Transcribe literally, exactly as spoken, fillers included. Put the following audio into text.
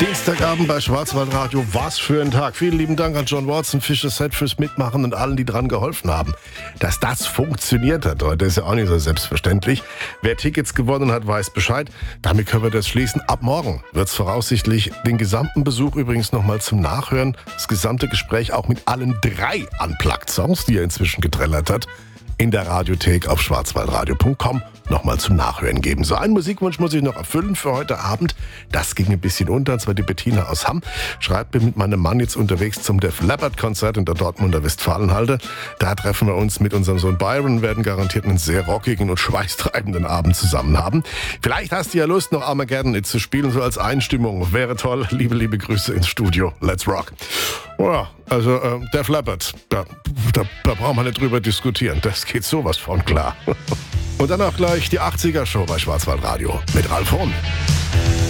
Dienstagabend bei Schwarzwaldradio. Was für ein Tag. Vielen lieben Dank an John Watson, Fischer Set fürs Mitmachen und allen, die dran geholfen haben. Dass das funktioniert hat heute, ist ja auch nicht so selbstverständlich. Wer Tickets gewonnen hat, weiß Bescheid. Damit können wir das schließen. Ab morgen wird es voraussichtlich den gesamten Besuch übrigens nochmal zum Nachhören. Das gesamte Gespräch auch mit allen drei Unplugged-Songs, die er inzwischen getrellert hat, in der Radiothek auf schwarzwaldradio punkt com nochmal zum Nachhören geben. So einen Musikwunsch muss ich noch erfüllen für heute Abend. Das ging ein bisschen unter, und zwar die Bettina aus Hamm. Schreibt mir mit meinem Mann jetzt unterwegs zum Def Leppard-Konzert in der Dortmunder Westfalenhalle. Da treffen wir uns mit unserem Sohn Byron und werden garantiert einen sehr rockigen und schweißtreibenden Abend zusammen haben. Vielleicht hast du ja Lust, noch Armageddon It zu spielen, so als Einstimmung. Wäre toll. Liebe, liebe Grüße ins Studio. Let's rock. Ja, also äh, Def Leppard, da, da, da brauchen wir nicht drüber diskutieren. Das geht sowas von klar. Und dann auch gleich die achtziger Show bei Schwarzwaldradio mit Ralf Horn.